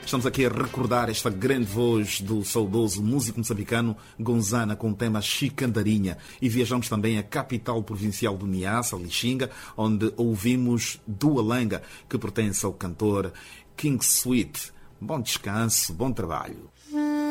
Estamos aqui a recordar esta grande voz do saudoso músico moçambicano Gonzana com o tema Chicandarinha. E viajamos também à capital provincial do Niassa, Lixinga, onde ouvimos Dualanga, que pertence ao cantor King Sweet. Bom descanso, bom trabalho.